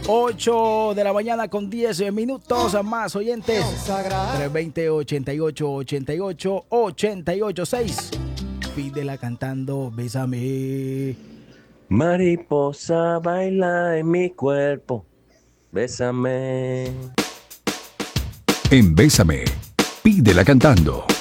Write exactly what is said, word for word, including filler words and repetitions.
ocho de la mañana con diez minutos. Más oyentes. tres veinte, ochenta y ocho, ochenta y ocho, ochenta y ocho, seis. Pídela cantando Bésame. Mariposa baila en mi cuerpo. Bésame. En Bésame, pídela cantando.